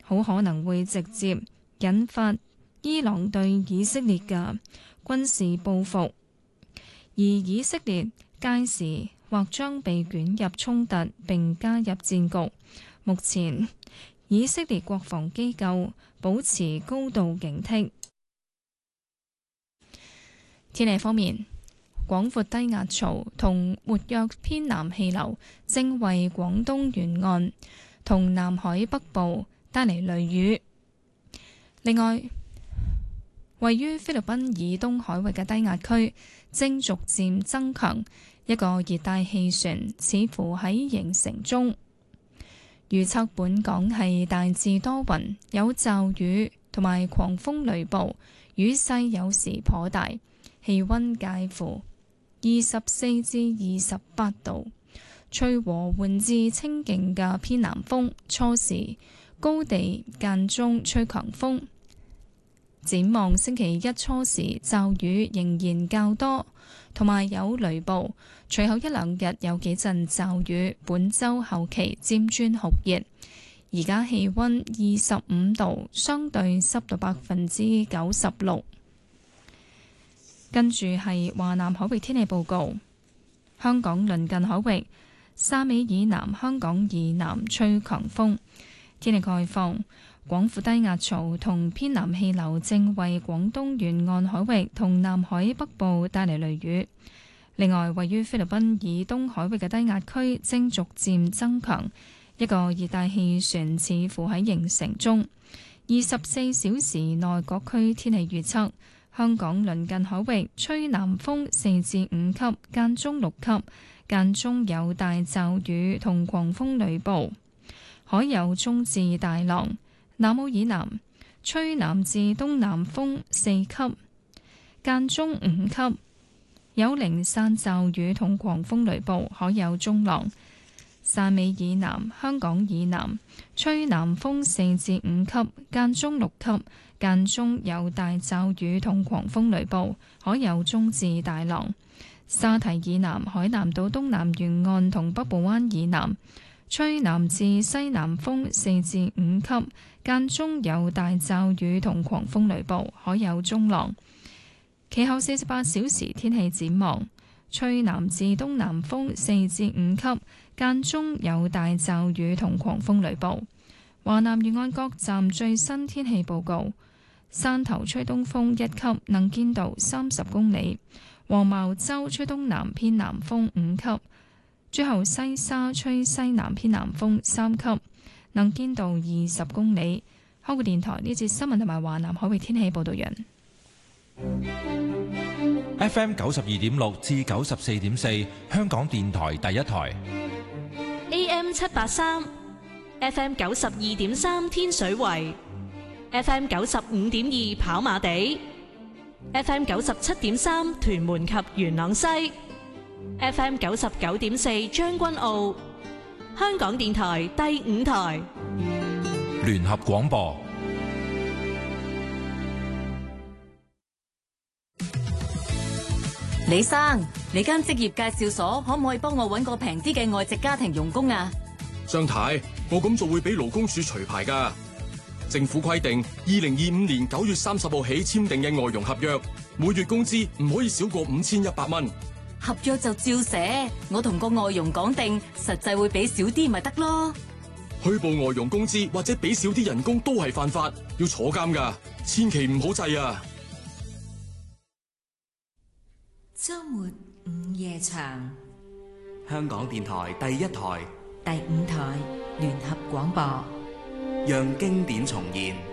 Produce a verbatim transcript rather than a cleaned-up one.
好可能會直接引發伊朗對以色列嘅軍事報復，而以色列屆時或將被捲入衝突並加入戰局。目前以色列國防機構保持高度警惕。天氣方面，廣闊低壓槽同活躍偏南氣流正為廣東沿岸同南海北部帶嚟雷雨。另外，位於菲律賓以東海域嘅低壓區正逐漸增強，一個熱帶氣旋似乎喺形成中。預測本港係大致多雲，有驟雨同埋狂風雷暴，雨勢有時頗大，氣溫介乎二十四至二十八度，吹和緩至清勁嘅偏南風，初時高地間中吹強風。展望星期一初時驟雨仍然較多，同埋有雷暴，隨後一兩日有幾陣驟雨。本週後期漸轉酷熱，而家氣溫二十五度，相對濕度百分之九十六。跟住係華南海域天氣報告，香港鄰近海域沙美以南、香港以南吹強風，天氣概況。廣闊低壓槽同偏南氣流正為廣東沿岸海域同南海北部帶嚟雷雨。另外，位於菲律賓以東海域嘅低壓區正逐漸增強，一個熱帶氣旋似乎喺形成中。二十四小時內各區天氣預測：香港鄰近海域吹南風四至五級，間中六級，間中有大驟雨同狂風雷暴，海有中至大浪。南澳以南吹南至東南風四級，間中五級，有零散驟雨同狂風雷暴，海有中浪。汕尾以南、香港以南吹南風四至五級，間中六級，間中有大驟雨同狂風雷暴，海有中至大浪。沙堤以南、海南島東南沿岸同北部灣以南吹南至西南風四至五級，間中有大驟雨同狂風雷暴，海有中浪。其後四十八小時天氣展望：吹南至東南風四至五級，間中有大驟雨同狂風雷暴。華南沿岸各站最新天氣報告：汕頭吹東風一級，能見度三十公里；黃茅洲吹東南偏南風五級。最後西沙吹西南偏南風三級，能見度二十公里。香港電台呢節新聞同埋華南海域天氣報道人。 F M 九十二點六至九十四點四，香港電台第一台。 A M 七八三，F M 九十二點三天水圍，F M 九十五點二跑馬地，F M 九十七點三屯門及元朗西。F M 九十九點四將軍澳，香港電台第五台聯合廣播。 李生，你間職業介紹所可唔可以幫我搵個平啲嘅外籍家庭傭工啊？ 張太，我咁做會俾勞工處除牌噶。政府規定，二零二五年九月三十號起簽訂嘅外傭合約，每月工資唔可以少過五千一百蚊。 合約就照寫，我同個外傭講定，實際會俾少啲咪得咯。 虛報外傭工資或者俾少啲人工都係犯法，要坐監噶，千祈唔好制啊！ 周末午夜場， 香港電台第一台、 第五台聯合廣播， 讓經典重現。